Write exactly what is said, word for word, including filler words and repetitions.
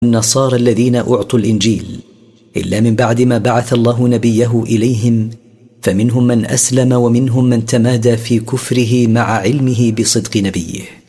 النصارى الذين أعطوا الإنجيل إلا من بعد ما بعث الله نبيه إليهم، فمنهم من أسلم ومنهم من تمادى في كفره مع علمه بصدق نبيه.